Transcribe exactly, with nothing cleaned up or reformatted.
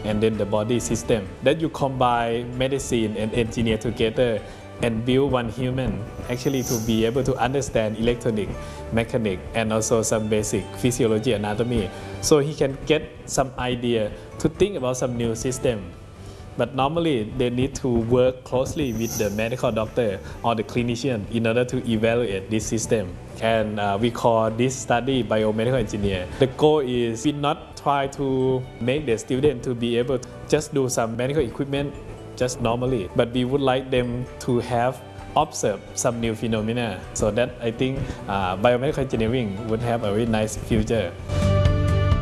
and then the body system. That you combine medicine and engineer together and build one human actually to be able to understand electronic, mechanic, and also some basic physiology, anatomy. So he can get some idea to think about some new system. But normally they need to work closely with the medical doctor or the clinician in order to evaluate this system. And uh, we call this study biomedical engineer. The goal is we not try to make the student to be able to just do some medical equipment just normally, but we would like them to have observed some new phenomena. So that I think uh, biomedical engineering would have a very nice future.